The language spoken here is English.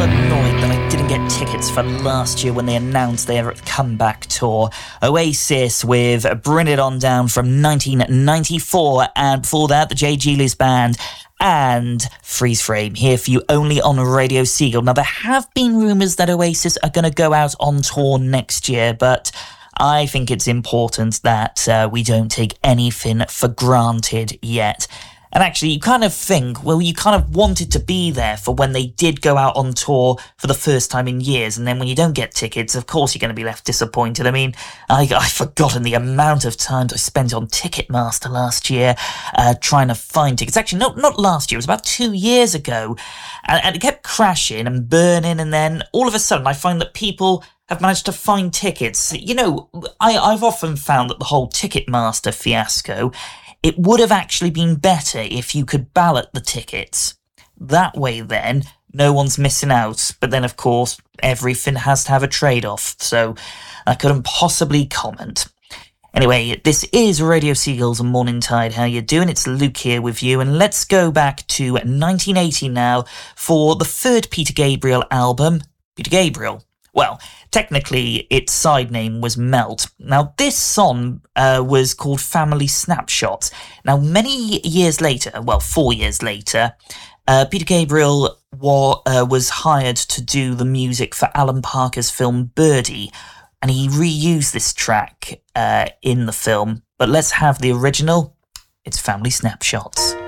annoyed that I didn't get tickets for last year when they announced their comeback tour. Oasis with Bring It On Down from 1994, and before that, the J. Geely's Band and Freeze Frame, here for you only on Radio Seagull. Now, there have been rumours that Oasis are going to go out on tour next year, but I think it's important that we don't take anything for granted yet. And actually, you kind of think, well, you kind of wanted to be there for when they did go out on tour for the first time in years, and then when you don't get tickets, of course you're going to be left disappointed. I mean, I've forgotten the amount of time I spent on Ticketmaster last year trying to find tickets. Actually, not last year, it was about 2 years ago, and it kept crashing and burning, and then all of a sudden I find that people have managed to find tickets. You know, I've often found that the whole Ticketmaster fiasco, it would have actually been better if you could ballot the tickets. That way then, no one's missing out. But then, of course, everything has to have a trade-off, so I couldn't possibly comment. Anyway, this is Radio Seagulls and Morning Tide. How you doing? It's Luke here with you, and let's go back to 1980 now for the third Peter Gabriel album. Peter Gabriel. Well, technically, its side name was Melt. Now, this song was called Family Snapshots. Now, many years later, well, 4 years later, Peter Gabriel was hired to do the music for Alan Parker's film Birdie, and he reused this track in the film. But let's have the original. It's Family Snapshots.